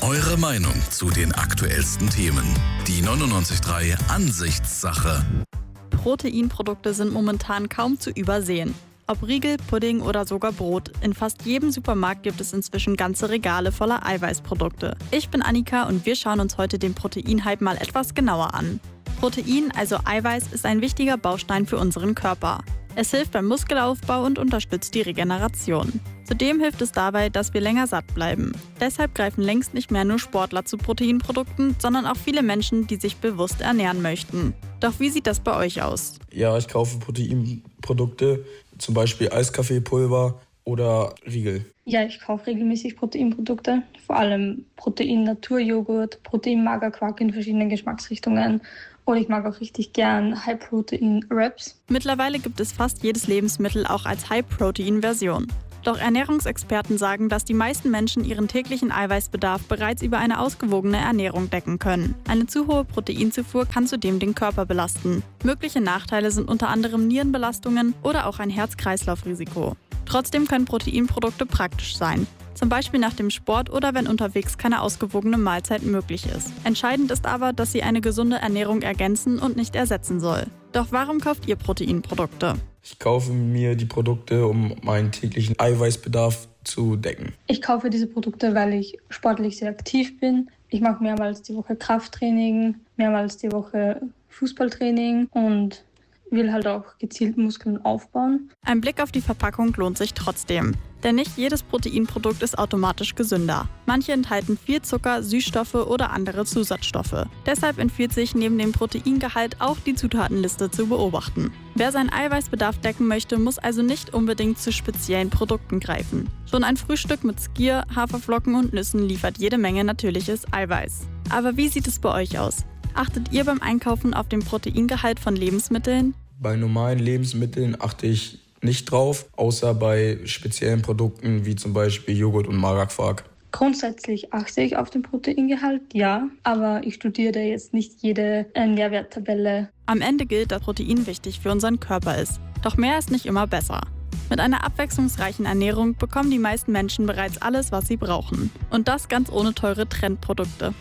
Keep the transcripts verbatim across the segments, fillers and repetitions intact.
Eure Meinung zu den aktuellsten Themen. Die neunundneunzig Komma drei Ansichtssache. Proteinprodukte sind momentan kaum zu übersehen. Ob Riegel, Pudding oder sogar Brot, in fast jedem Supermarkt gibt es inzwischen ganze Regale voller Eiweißprodukte. Ich bin Annika und wir schauen uns heute den Proteinhype mal etwas genauer an. Protein, also Eiweiß, ist ein wichtiger Baustein für unseren Körper. Es hilft beim Muskelaufbau und unterstützt die Regeneration. Zudem hilft es dabei, dass wir länger satt bleiben. Deshalb greifen längst nicht mehr nur Sportler zu Proteinprodukten, sondern auch viele Menschen, die sich bewusst ernähren möchten. Doch wie sieht das bei euch aus? Ja, ich kaufe Proteinprodukte, zum Beispiel Eiskaffeepulver oder Riegel. Ja, ich kaufe regelmäßig Proteinprodukte, vor allem Protein-Naturjoghurt, Protein-Magerquark in verschiedenen Geschmacksrichtungen. Und ich mag auch richtig gern High-Protein-Wraps. Mittlerweile gibt es fast jedes Lebensmittel auch als High-Protein-Version. Doch Ernährungsexperten sagen, dass die meisten Menschen ihren täglichen Eiweißbedarf bereits über eine ausgewogene Ernährung decken können. Eine zu hohe Proteinzufuhr kann zudem den Körper belasten. Mögliche Nachteile sind unter anderem Nierenbelastungen oder auch ein Herz-Kreislauf-Risiko. Trotzdem können Proteinprodukte praktisch sein. Zum Beispiel nach dem Sport oder wenn unterwegs keine ausgewogene Mahlzeit möglich ist. Entscheidend ist aber, dass sie eine gesunde Ernährung ergänzen und nicht ersetzen soll. Doch warum kauft ihr Proteinprodukte? Ich kaufe mir die Produkte, um meinen täglichen Eiweißbedarf zu decken. Ich kaufe diese Produkte, weil ich sportlich sehr aktiv bin. Ich mache mehrmals die Woche Krafttraining, mehrmals die Woche Fußballtraining und will halt auch gezielt Muskeln aufbauen. Ein Blick auf die Verpackung lohnt sich trotzdem. Denn nicht jedes Proteinprodukt ist automatisch gesünder. Manche enthalten viel Zucker, Süßstoffe oder andere Zusatzstoffe. Deshalb empfiehlt sich neben dem Proteingehalt auch die Zutatenliste zu beobachten. Wer seinen Eiweißbedarf decken möchte, muss also nicht unbedingt zu speziellen Produkten greifen. Schon ein Frühstück mit Skier, Haferflocken und Nüssen liefert jede Menge natürliches Eiweiß. Aber wie sieht es bei euch aus? Achtet ihr beim Einkaufen auf den Proteingehalt von Lebensmitteln? Bei normalen Lebensmitteln achte ich nicht drauf, außer bei speziellen Produkten wie zum Beispiel Joghurt und Magerquark. Grundsätzlich achte ich auf den Proteingehalt, ja, aber ich studiere jetzt nicht jede äh, Nährwerttabelle. Am Ende gilt, dass Protein wichtig für unseren Körper ist. Doch mehr ist nicht immer besser. Mit einer abwechslungsreichen Ernährung bekommen die meisten Menschen bereits alles, was sie brauchen. Und das ganz ohne teure Trendprodukte.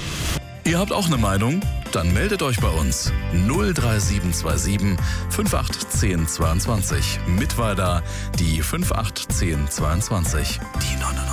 Ihr habt auch eine Meinung? Dann meldet euch bei uns. null drei sieben zwei sieben fünf acht eins null zwei zwei. Mitweiter die fünf acht eins null zwei zwei. Die neunundneunzig.